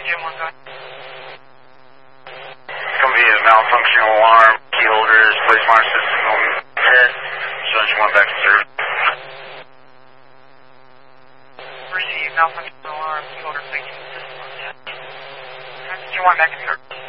Jim 1 guy. Company is malfunctioning alarm, key holders, place monitor system going dead. Showing you 1 back in service. Receive malfunction alarm, key holder placement system on test. Message 1 back in service.